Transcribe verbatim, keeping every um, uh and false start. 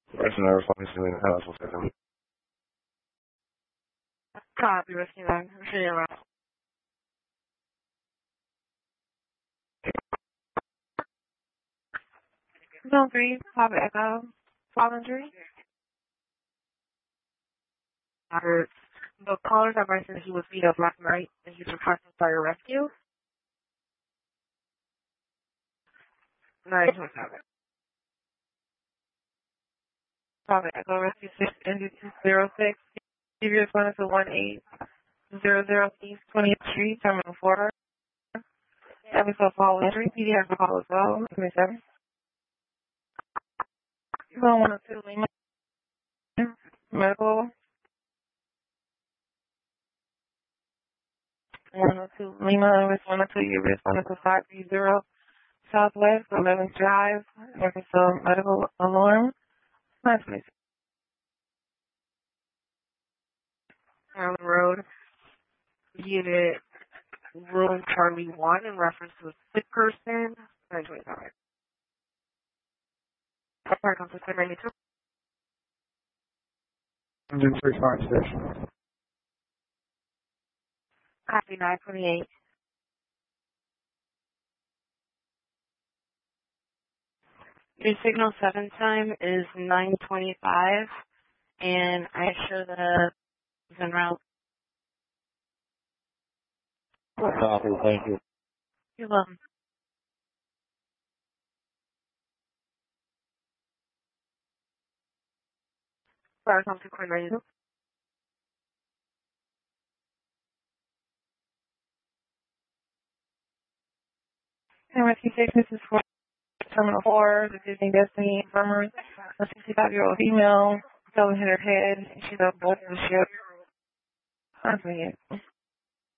Person never fucking seen in the house for a second. Copy, rescue nine. Virginia Route. Zone three, Papa Echo, voluntary. After the callers have mentioned that he was beat up last night and he's requesting fire rescue. nine twenty-seven. Papa Echo, rescue six, engine two zero six. Give your respondent to one eight zero zero East twentieth Street, Terminal four. Episode call entry. P D has a call as well. twenty-seven. Zone one oh two, Lima. Medical. one oh two Lima, one oh two, you responded to five three zero Southwest, eleventh Drive, episode medical alarm. Nice place. On the road, unit room Charlie one in reference to a sick person. nine twenty-five. Park on six ninety-two. Engine three five station. Copy nine twenty-eight. Your signal seven time is nine twenty-five, and I show the en route. Copy, thank you. You're welcome. Park on six ninety-two. And rescue station, this is for Terminal four, the Disney Destiny Infirmary. A sixty-five-year-old female fell and hit her head. She's on board of the ship. That's me.